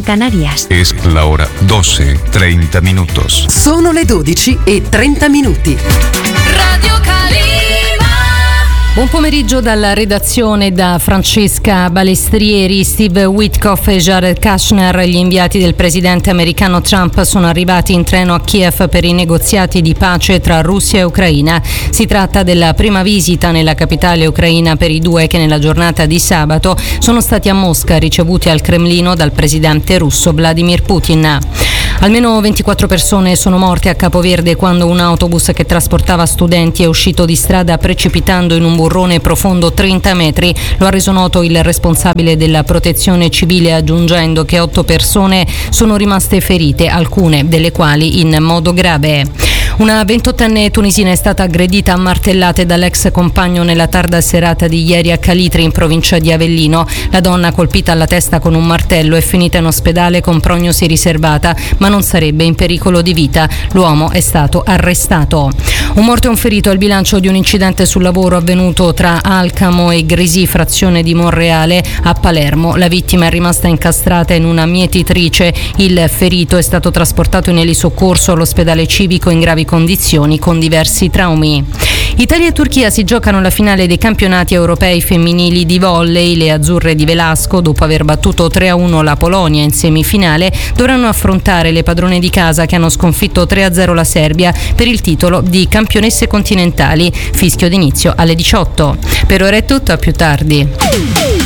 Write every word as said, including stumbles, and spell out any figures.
en Canarias. Es la hora doce, treinta minutos. Sono le dodici e trenta minuti. Radio Calima. Buon pomeriggio dalla redazione da Francesca Balestrieri. Steve Witkoff e Jared Kushner, gli inviati del presidente americano Trump, sono arrivati in treno a Kiev per i negoziati di pace tra Russia e Ucraina. Si tratta della prima visita nella capitale ucraina per i due, che nella giornata di sabato sono stati a Mosca, ricevuti al Cremlino dal presidente russo Vladimir Putin. Almeno ventiquattro persone sono morte a Capoverde quando un autobus che trasportava studenti è uscito di strada precipitando in un burrone profondo trenta metri. Lo ha reso noto il responsabile della protezione civile, aggiungendo che otto persone sono rimaste ferite, alcune delle quali in modo grave. Una ventottenne tunisina è stata aggredita a martellate dall'ex compagno nella tarda serata di ieri a Calitri, in provincia di Avellino. La donna, colpita alla testa con un martello, è finita in ospedale con prognosi riservata, ma non sarebbe in pericolo di vita. L'uomo è stato arrestato. Un morto e un ferito è il bilancio di un incidente sul lavoro avvenuto tra Alcamo e Grisi, frazione di Monreale, a Palermo. La vittima è rimasta incastrata in una mietitrice. Il ferito è stato trasportato in elisoccorso all'ospedale civico in gravi condizioni con diversi traumi. Italia e Turchia si giocano la finale dei campionati europei femminili di volley. Le azzurre di Velasco, dopo aver battuto tre a uno la Polonia in semifinale, dovranno affrontare le padrone di casa che hanno sconfitto tre a zero la Serbia per il titolo di campionesse continentali. Fischio d'inizio alle diciotto. Per ora è tutto, a più tardi.